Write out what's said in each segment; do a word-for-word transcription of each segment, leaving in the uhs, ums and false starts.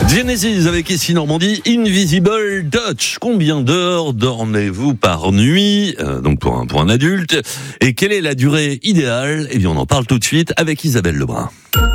Genesis avec ici Normandie, Invisible Touch. Combien d'heures dormez-vous par nuit, euh, donc pour un, pour un adulte? Et quelle est la durée idéale? Eh bien, on en parle tout de suite avec Isabelle Lebrun.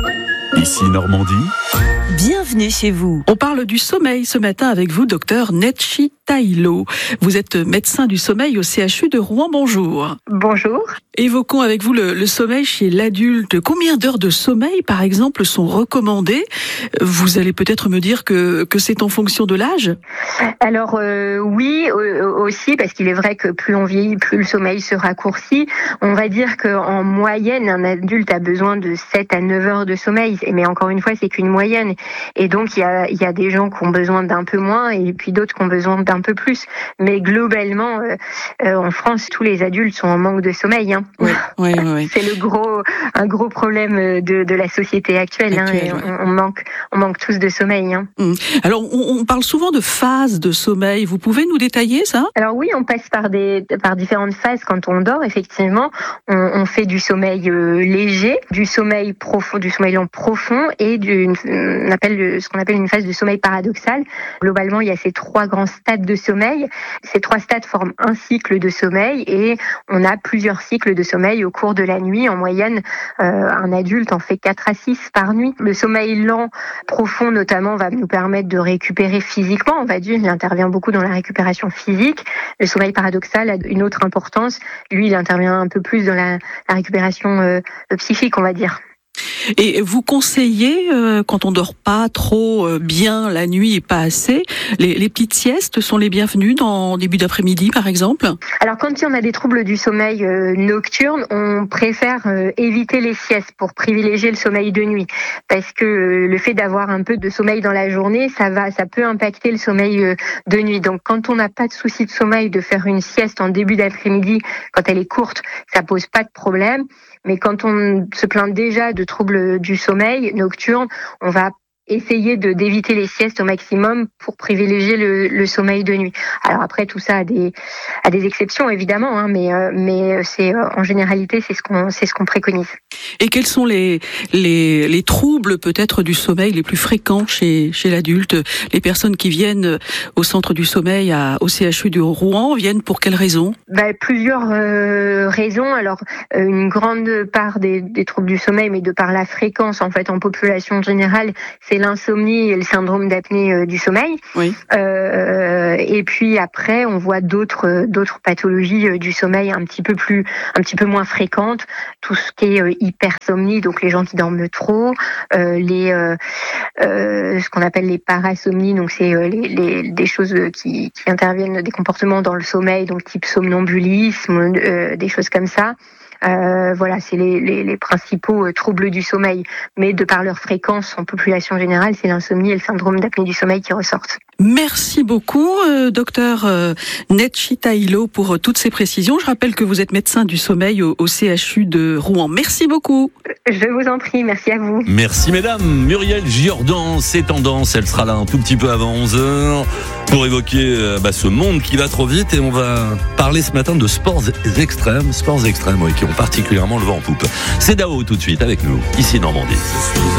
Ici Normandie. Bienvenue chez vous. On parle du sommeil ce matin avec vous, docteur Netchi Tailo. Vous êtes médecin du sommeil au C H U de Rouen. Bonjour. Bonjour. Évoquons avec vous le, le sommeil chez l'adulte. Combien d'heures de sommeil, par exemple, sont recommandées? Vous allez peut-être me dire que, que c'est en fonction de l'âge? Alors euh, oui, euh, aussi, parce qu'il est vrai que plus on vieillit, plus le sommeil se raccourcit. On va dire qu'en moyenne, un adulte a besoin de sept à neuf heures de sommeil. Mais encore une fois, c'est qu'une moyenne. Et donc, il y a, il y a des gens qui ont besoin d'un peu moins et puis d'autres qui ont besoin d'un peu plus. Mais globalement, euh, euh, en France, tous les adultes sont en manque de sommeil. Hein. Oui, oui, oui. C'est le gros, un gros problème de, de la société actuelle. actuelle hein, et ouais. on, on, manque, on manque tous de sommeil. Hein. Mmh. Alors, on, on parle souvent de phases de sommeil. Vous pouvez nous détailler ça? Alors oui, on passe par, des, par différentes phases quand on dort. Effectivement, on, on fait du sommeil euh, léger, du sommeil profond, du sommeil lent profond et du, on appelle ce qu'on appelle une phase de sommeil paradoxal. Globalement, il y a ces trois grands stades de sommeil. Ces trois stades forment un cycle de sommeil et on a plusieurs cycles de sommeil au cours de la nuit. En moyenne, euh, un adulte en fait quatre à six par nuit. Le sommeil lent, profond notamment, va nous permettre de récupérer physiquement. On va dire, il intervient beaucoup dans la récupération physique. Le sommeil paradoxal a une autre importance. Lui, il intervient un peu plus dans la, la récupération euh, psychique, on va dire. Et vous conseillez, euh, quand on dort pas trop euh, bien la nuit et pas assez, les, les petites siestes sont les bienvenues dans début d'après-midi, par exemple? Alors, quand on a des troubles du sommeil euh, nocturne, on préfère euh, éviter les siestes pour privilégier le sommeil de nuit, parce que euh, le fait d'avoir un peu de sommeil dans la journée, ça va, ça peut impacter le sommeil euh, de nuit. Donc, quand on n'a pas de souci de sommeil, de faire une sieste en début d'après-midi, quand elle est courte, ça pose pas de problème. Mais quand on se plaint déjà de troubles du sommeil nocturne, on va essayer de d'éviter les siestes au maximum pour privilégier le, le sommeil de nuit. Alors après, tout ça a des a des exceptions évidemment, hein, mais euh, mais c'est euh, en généralité c'est ce qu'on c'est ce qu'on préconise. Et quels sont les les les troubles peut-être du sommeil les plus fréquents chez chez l'adulte? Les personnes qui viennent au centre du sommeil à au C H U de Rouen viennent pour quelles raisons? Bah, plusieurs euh, raisons. Alors euh, une grande part des des troubles du sommeil, mais de par la fréquence en fait en population générale, c'est l'insomnie et le syndrome d'apnée euh, du sommeil. Oui. Euh, et puis après, on voit d'autres d'autres pathologies euh, du sommeil un petit peu plus, un petit peu moins fréquentes. Tout ce qui est euh, hypersomnie, donc les gens qui dorment trop, euh, les euh, euh, ce qu'on appelle les parasomnies, donc c'est euh, les, les des choses qui, qui interviennent, des comportements dans le sommeil, donc type somnambulisme, euh, des choses comme ça. Euh, voilà, c'est les, les, les principaux euh, troubles du sommeil. Mais de par leur fréquence en population générale, c'est l'insomnie et le syndrome d'apnée du sommeil qui ressortent. Merci beaucoup, euh, docteur euh, Netchi Tailo, pour euh, toutes ces précisions. Je rappelle que vous êtes médecin du sommeil au, au C H U de Rouen. Merci beaucoup. Je vous en prie, merci à vous. Merci mesdames. Muriel Giordan, c'est tendance, elle sera là un tout petit peu avant onze heures pour évoquer euh, bah, ce monde qui va trop vite, et on va parler ce matin de sports extrêmes, sports extrêmes oui, qui ont particulièrement le vent en poupe. C'est Dao tout de suite avec nous, ici Normandie.